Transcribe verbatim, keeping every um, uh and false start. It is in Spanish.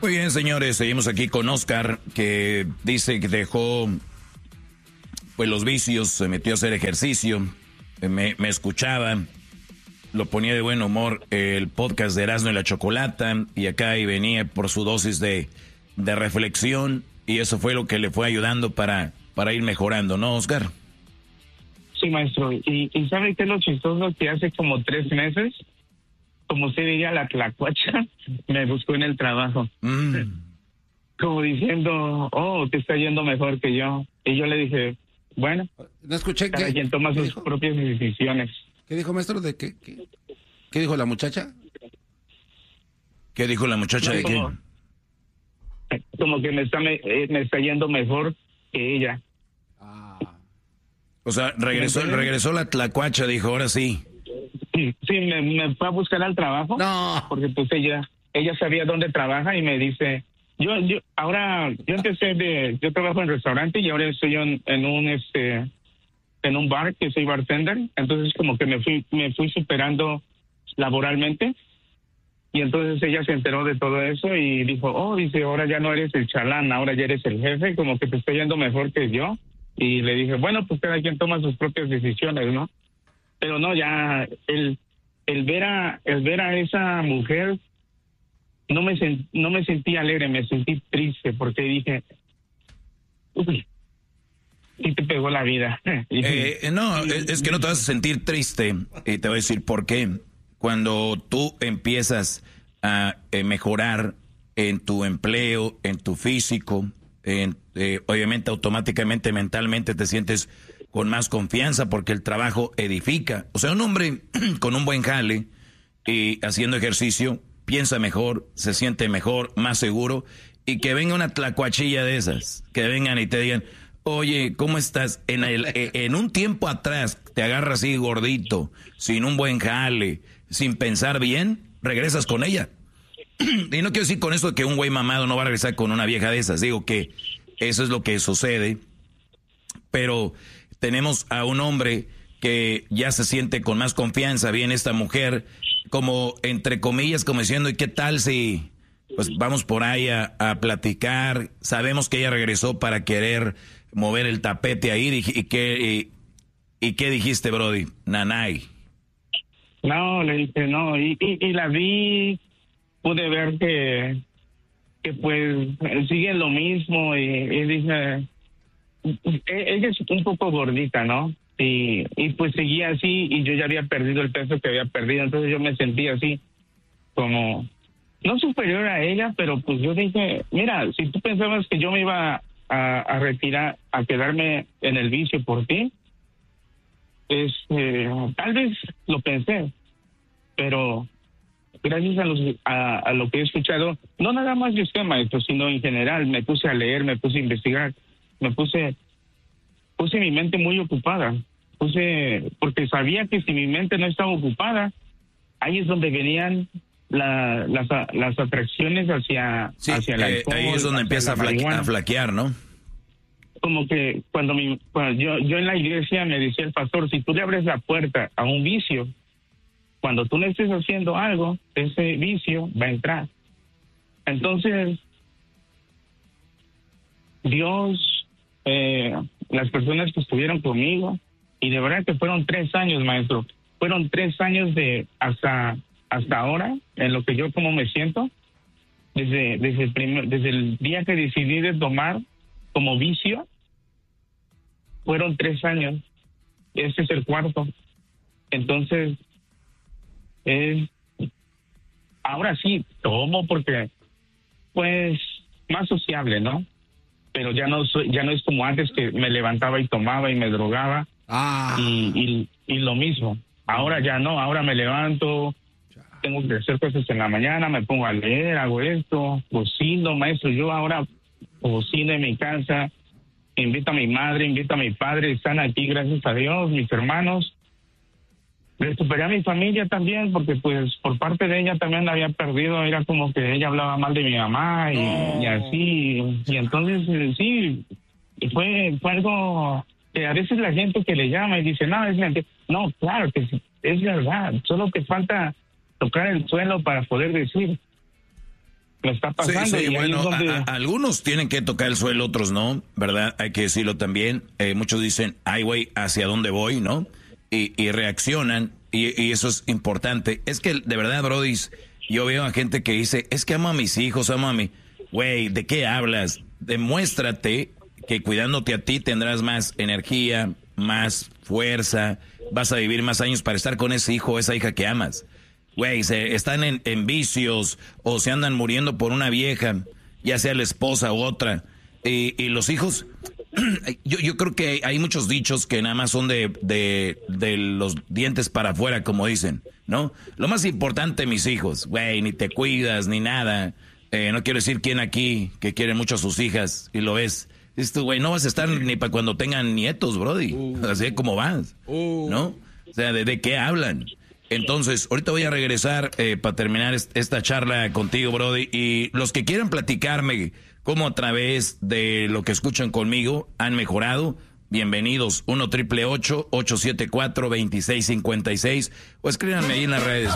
Muy bien, señores, seguimos aquí con Oscar, que dice que dejó pues los vicios, se metió a hacer ejercicio, me, me escuchaba, lo ponía de buen humor el podcast de Erasmo y la Chocolata, y acá y venía por su dosis de, de reflexión, y eso fue lo que le fue ayudando para, para ir mejorando, ¿no, Oscar? Sí, maestro, y, y ¿sabe qué es lo chistoso? Que hace como tres meses, como usted diría, la tlacuacha me buscó en el trabajo. Mm. Como diciendo, oh, te está yendo mejor que yo. Y yo le dije, bueno, no escuché cada que, quien toma sus dijo? propias decisiones. ¿Qué dijo, maestro? ¿De qué, qué, qué dijo la muchacha? ¿Qué dijo la muchacha No, de como, qué? Como que me está, me, me está yendo mejor que ella. Ah. O sea, regresó, regresó la tlacuacha, dijo, ahora sí. Sí, sí, me, me fue a buscar al trabajo. No. Porque pues ella, ella sabía dónde trabaja y me dice, yo, yo, ahora, yo empecé de, yo trabajo en restaurante y ahora estoy en, en un, este, en un bar, que soy bartender. Entonces como que me fui, me fui superando laboralmente. Y entonces ella se enteró de todo eso y dijo, oh, dice, ahora ya no eres el chalán, ahora ya eres el jefe, como que te está yendo mejor que yo. Y le dije, bueno, pues cada quien toma sus propias decisiones, ¿no? Pero no, ya el, el ver a el ver a esa mujer no me sent, no me sentí alegre, me sentí triste porque dije, uy, sí te pegó la vida. Eh, no, es que no te vas a sentir triste y te voy a decir por qué. Cuando tú empiezas a eh, mejorar en tu empleo, en tu físico, en, eh, obviamente automáticamente mentalmente te sientes con más confianza porque el trabajo edifica. O sea, un hombre con un buen jale y haciendo ejercicio piensa mejor, se siente mejor, más seguro, y que venga una tlacuachilla de esas, que vengan y te digan, oye, ¿cómo estás? En, el, en un tiempo atrás te agarras así gordito, sin un buen jale, sin pensar bien, regresas con ella. Y no quiero decir con eso que un güey mamado no va a regresar con una vieja de esas, digo que eso es lo que sucede, pero tenemos a un hombre que ya se siente con más confianza, viene esta mujer, como entre comillas, como diciendo, ¿y qué tal si pues vamos por ahí a, a platicar? Sabemos que ella regresó para querer mover el tapete ahí, y, y, ¿qué, y, y qué dijiste, Brody? Nanay. No, le dije, no, y, y, y la vi, pude ver que, que pues sigue lo mismo, y, y dije, ella es un poco gordita, ¿no? Y, y pues seguía así, y yo ya había perdido el peso que había perdido, entonces yo me sentía así, como, no superior a ella, pero pues yo dije, mira, si tú pensabas que yo me iba a, a retirar, a quedarme en el vicio por ti, este, tal vez lo pensé, pero gracias a, los, a, a lo que he escuchado, no nada más de usted, maestro, sino en general, me puse a leer, me puse a investigar, me puse, puse mi mente muy ocupada, puse, porque sabía que si mi mente no estaba ocupada, ahí es donde venían la, las, las atracciones hacia, sí, hacia el eh, alcohol. Ahí es donde empieza a, flaqui- a flaquear, ¿no? Como que cuando, mi, cuando yo, yo en la iglesia me decía el pastor, si tú le abres la puerta a un vicio, cuando tú le estés haciendo algo, ese vicio va a entrar. Entonces, Dios, eh, las personas que estuvieron conmigo, y de verdad que fueron tres años, maestro, fueron tres años de hasta hasta ahora, en lo que yo como me siento, desde, desde, el, primer, desde el día que decidí de tomar como vicio, fueron tres años, este es el cuarto. Entonces, es, ahora sí, tomo porque, pues, más sociable, ¿no? Pero ya no soy, ya no es como antes que me levantaba y tomaba y me drogaba, ah. y, y, y lo mismo. Ahora ya no, ahora me levanto, tengo que hacer cosas en la mañana, me pongo a leer, hago esto, cocino, maestro, yo ahora cocino en mi casa, invito a mi madre, invito a mi padre, están aquí, gracias a Dios, mis hermanos. Recuperé a mi familia también, porque pues por parte de ella también la había perdido, era como que ella hablaba mal de mi mamá y, no. y así, y entonces sí, fue, fue algo que a veces la gente que le llama y dice, no, es mentira. No, claro que sí, es verdad, solo que falta tocar el suelo para poder decir. me está pasando. Sí, sí, y bueno, donde... a, a, algunos tienen que tocar el suelo, otros no, ¿verdad? Hay que decirlo también. Eh, muchos dicen, ay, güey, ¿hacia dónde voy, no? Y, y reaccionan, y, y eso es importante. Es que, de verdad, Brody, yo veo a gente que dice, es que amo a mis hijos, amo a mi... Güey, ¿de qué hablas? Demuéstrate que cuidándote a ti tendrás más energía, más fuerza, vas a vivir más años para estar con ese hijo o esa hija que amas. Güey, se están en, en vicios o se andan muriendo por una vieja, ya sea la esposa u otra. Y, y los hijos, yo, yo creo que hay muchos dichos que nada más son de, de, de los dientes para afuera, como dicen, ¿no? Lo más importante, mis hijos, güey, ni te cuidas, ni nada. Eh, no quiero decir quién aquí que quiere mucho a sus hijas y lo ves. Dices tú, güey, no vas a estar ni para cuando tengan nietos, brody. Uh, Así como vas, uh, ¿no? O sea, ¿de, de qué hablan? Entonces, ahorita voy a regresar eh, para terminar est esta charla contigo, brody. Y los que quieran platicarme cómo a través de lo que escuchan conmigo han mejorado, bienvenidos. uno triple ocho, ocho siete cuatro, dos seis cinco seis o escríbanme ahí en las redes.